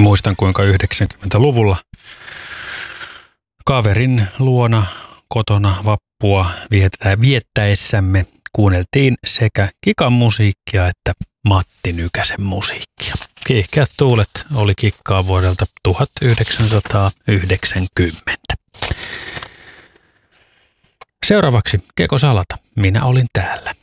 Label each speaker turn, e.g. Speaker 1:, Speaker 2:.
Speaker 1: Muistan, kuinka 90-luvulla kaverin luona kotona vappua viettäessämme kuunneltiin sekä Kikan musiikkia että Matti Nykäsen musiikkia. Kiihkeät tuulet oli Kikkaa vuodelta 1990. Seuraavaksi Keko Salata. Minä olin täällä.